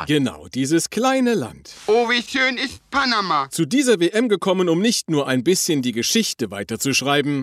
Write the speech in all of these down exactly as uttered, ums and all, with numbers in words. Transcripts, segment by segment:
Genau, dieses kleine Land. Oh, wie schön ist Panama. Zu dieser W M gekommen, um nicht nur ein bisschen die Geschichte weiterzuschreiben,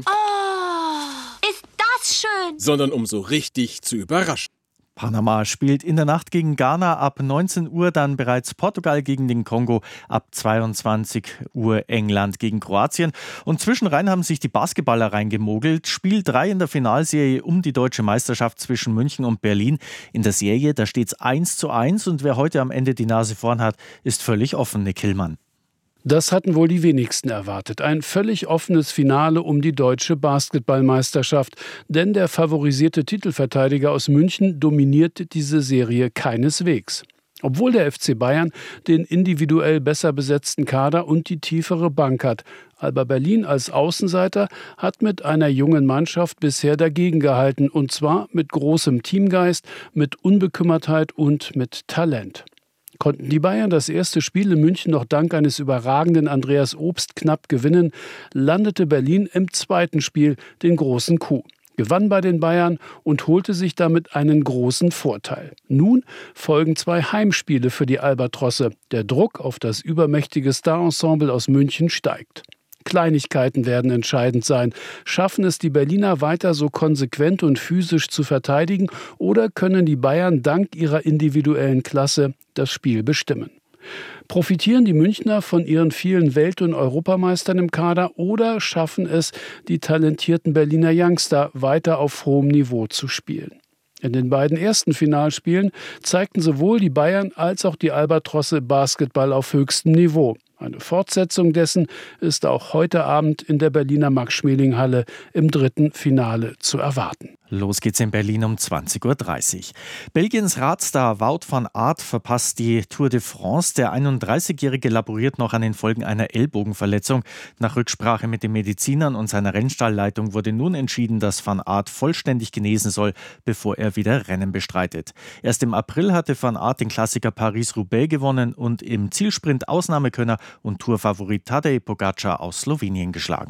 Oh, ist das schön. sondern um so richtig zu überraschen. Panama spielt in der Nacht gegen Ghana ab neunzehn Uhr, dann bereits Portugal gegen den Kongo, ab zweiundzwanzig Uhr England gegen Kroatien. Und zwischenrein haben sich die Basketballer reingemogelt. Spiel drei in der Finalserie um die deutsche Meisterschaft zwischen München und Berlin. In der Serie, da steht es eins zu eins und wer heute am Ende die Nase vorn hat, ist völlig offen, Nick Hillmann. Das hatten wohl die wenigsten erwartet. Ein völlig offenes Finale um die deutsche Basketballmeisterschaft. Denn der favorisierte Titelverteidiger aus München dominiert diese Serie keineswegs. Obwohl der F C Bayern den individuell besser besetzten Kader und die tiefere Bank hat. Alba Berlin als Außenseiter hat mit einer jungen Mannschaft bisher dagegen gehalten. Und zwar mit großem Teamgeist, mit Unbekümmertheit und mit Talent. Konnten die Bayern das erste Spiel in München noch dank eines überragenden Andreas Obst knapp gewinnen, landete Berlin im zweiten Spiel den großen Coup, gewann bei den Bayern und holte sich damit einen großen Vorteil. Nun folgen zwei Heimspiele für die Albatrosse. Der Druck auf das übermächtige Starensemble aus München steigt. Kleinigkeiten werden entscheidend sein. Schaffen es die Berliner weiter so konsequent und physisch zu verteidigen oder können die Bayern dank ihrer individuellen Klasse das Spiel bestimmen? Profitieren die Münchner von ihren vielen Welt- und Europameistern im Kader oder schaffen es die talentierten Berliner Youngster weiter auf hohem Niveau zu spielen? In den beiden ersten Finalspielen zeigten sowohl die Bayern als auch die Albatrosse Basketball auf höchstem Niveau. Eine Fortsetzung dessen ist auch heute Abend in der Berliner Max-Schmeling-Halle im dritten Finale zu erwarten. Los geht's in Berlin um zwanzig Uhr dreißig. Belgiens Radstar Wout van Aert verpasst die Tour de France. Der einunddreißigjährige laboriert noch an den Folgen einer Ellbogenverletzung. Nach Rücksprache mit den Medizinern und seiner Rennstallleitung wurde nun entschieden, dass van Aert vollständig genesen soll, bevor er wieder Rennen bestreitet. Erst im April hatte van Aert den Klassiker Paris-Roubaix gewonnen und im Zielsprint Ausnahmekönner und Tourfavorit Tadej Pogacar aus Slowenien geschlagen.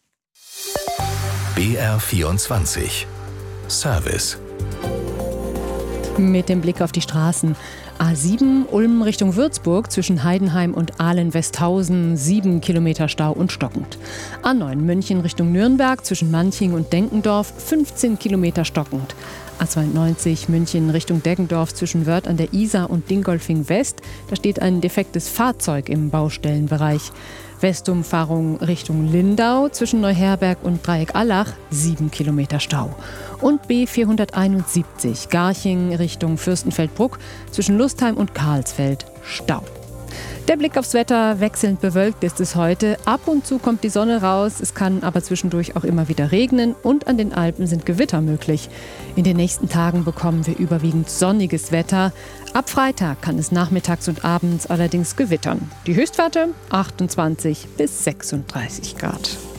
B R vierundzwanzig Service. Mit dem Blick auf die Straßen. A sieben Ulm Richtung Würzburg zwischen Heidenheim und Ahlen-Westhausen, sieben Kilometer Stau und stockend. A neun München Richtung Nürnberg zwischen Manching und Denkendorf, fünfzehn Kilometer stockend. A zweiundneunzig München Richtung Deggendorf zwischen Wörth an der Isar und Dingolfing West. Da steht ein defektes Fahrzeug im Baustellenbereich. Westumfahrung Richtung Lindau zwischen Neuherberg und Dreieck-Allach, sieben Kilometer Stau. Und B vierhunderteinundsiebzig Garching Richtung Fürstenfeldbruck zwischen Lustheim und Karlsfeld, Stau. Der Blick aufs Wetter, wechselnd bewölkt ist es heute. Ab und zu kommt die Sonne raus, es kann aber zwischendurch auch immer wieder regnen und an den Alpen sind Gewitter möglich. In den nächsten Tagen bekommen wir überwiegend sonniges Wetter. Ab Freitag kann es nachmittags und abends allerdings gewittern. Die Höchstwerte achtundzwanzig bis sechsunddreißig Grad.